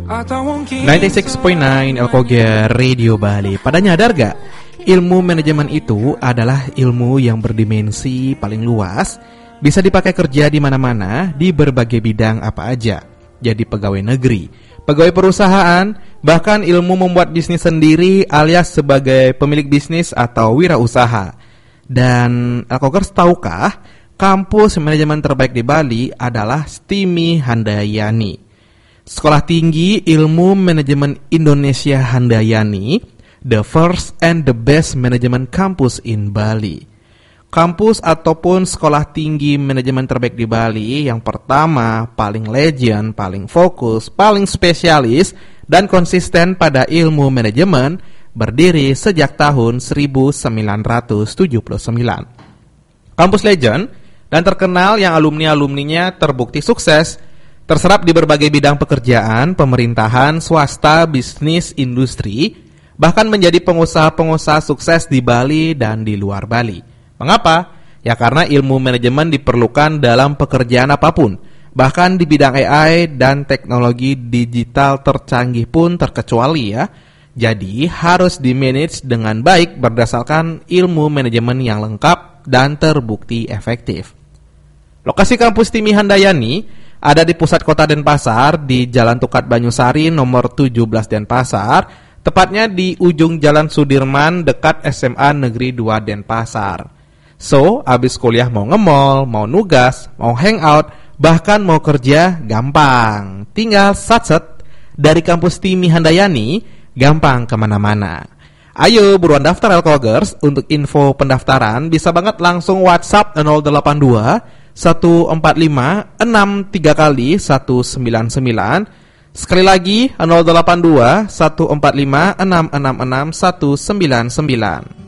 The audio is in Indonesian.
96.9 Elkoger Radio Bali. Pada nyadar gak? Ilmu manajemen itu adalah ilmu yang berdimensi paling luas, bisa dipakai kerja di mana-mana, di berbagai bidang apa aja. Jadi pegawai negeri, pegawai perusahaan, bahkan ilmu membuat bisnis sendiri alias sebagai pemilik bisnis atau wirausaha. Dan Elkogers tahukah, kampus manajemen terbaik di Bali adalah STIMI Handayani. Sekolah Tinggi Ilmu Manajemen Indonesia Handayani, the first and the best management campus in Bali. Kampus ataupun sekolah tinggi manajemen terbaik di Bali yang pertama, paling legend, paling fokus, paling spesialis, dan konsisten pada ilmu manajemen, berdiri sejak tahun 1979. Kampus legend dan terkenal yang alumni-alumninya terbukti sukses, terserap di berbagai bidang pekerjaan, pemerintahan, swasta, bisnis, industri, bahkan menjadi pengusaha-pengusaha sukses di Bali dan di luar Bali. Mengapa? Ya karena ilmu manajemen diperlukan dalam pekerjaan apapun, bahkan di bidang AI dan teknologi digital tercanggih pun terkecuali ya. Jadi harus di-manage dengan baik berdasarkan ilmu manajemen yang lengkap dan terbukti efektif. Lokasi kampus STIMI Handayani ada di pusat kota Denpasar, di Jalan Tukat Banyusari nomor 17 Denpasar, tepatnya di ujung Jalan Sudirman dekat SMA Negeri 2 Denpasar. So, abis kuliah mau nge-mall, mau nugas, mau hangout, bahkan mau kerja, gampang. Tinggal satset dari kampus STIMI Handayani, gampang kemana-mana. Ayo buruan daftar Elkogers. Untuk info pendaftaran bisa banget langsung WhatsApp 082 145 63 kali 199. Sekali lagi 082 145 666 199.